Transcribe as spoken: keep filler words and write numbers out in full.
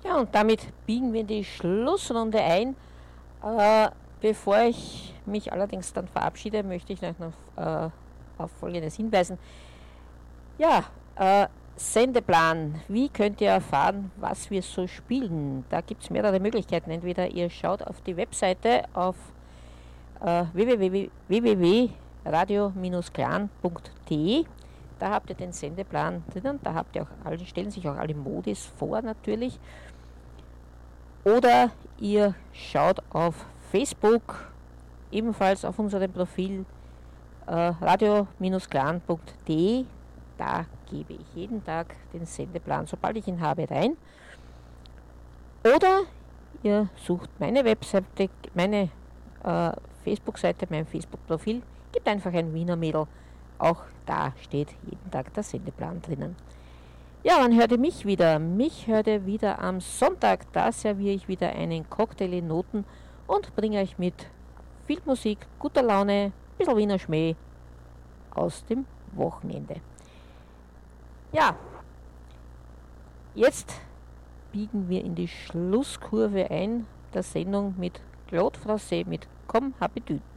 Ja, und damit biegen wir in die Schlussrunde ein. Äh, bevor ich mich allerdings dann verabschiede, möchte ich noch äh, auf Folgendes hinweisen. Ja, äh, Sendeplan. Wie könnt ihr erfahren, was wir so spielen? Da gibt es mehrere Möglichkeiten. Entweder ihr schaut auf die Webseite auf äh, w w w punkt radio clan punkt d e. Da habt ihr den Sendeplan drinnen. Da habt ihr auch alle, stellen sich auch alle Modis vor natürlich. Oder ihr schaut auf Facebook, ebenfalls auf unserem Profil äh, radio clan punkt d e. Da gebe ich jeden Tag den Sendeplan, sobald ich ihn habe, rein. Oder ihr sucht meine Webseite, meine äh, Facebook-Seite, mein Facebook-Profil, gebt einfach ein Wiener Mädel. Auch da steht jeden Tag der Sendeplan drinnen. Ja, wann hört ihr mich wieder? Mich hört ihr wieder am Sonntag. Da serviere ich wieder einen Cocktail in Noten und bringe euch mit viel Musik, guter Laune, ein bisschen Wiener Schmäh aus dem Wochenende. Ja, jetzt biegen wir in die Schlusskurve ein der Sendung mit Claude Francais mit Komm, Habitüt.